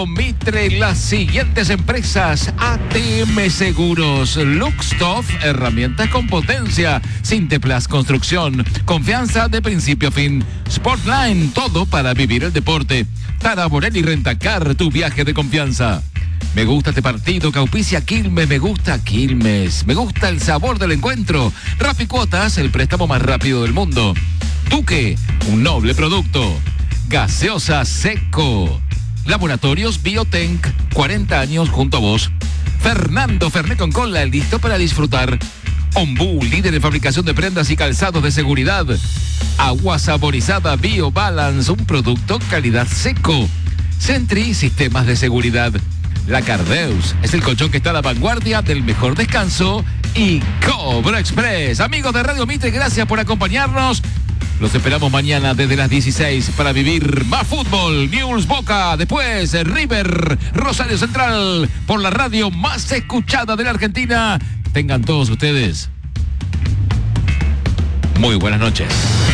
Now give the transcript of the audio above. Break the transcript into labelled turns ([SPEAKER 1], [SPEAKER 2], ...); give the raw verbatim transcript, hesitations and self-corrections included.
[SPEAKER 1] Mitre las siguientes empresas: A T M Seguros, Luxtoff, herramientas con potencia, Sinteplas Construcción, confianza de principio a fin, Sportline, todo para vivir el deporte, Tara Borelli Rentacar, tu viaje de confianza. Me gusta este partido que auspicia Quilmes, me gusta Quilmes, me gusta el sabor del encuentro. Rappi Cuotas, el préstamo más rápido del mundo. Duque, un noble producto. Gaseosa Seco. Laboratorios Biotenc, cuarenta años junto a vos. Fernando Fernet con cola, listo para disfrutar. Ombú, líder en fabricación de prendas y calzados de seguridad. Agua saborizada BioBalance, un producto calidad seco. Sentry, sistemas de seguridad. La Cardeus, es el colchón que está a la vanguardia del mejor descanso. Y Cobra Express. Amigos de Radio Mitre, gracias por acompañarnos. Los esperamos mañana desde las dieciséis para vivir más fútbol. Newell's Boca, después River Rosario Central, por la radio más escuchada de la Argentina. Tengan todos ustedes muy buenas noches.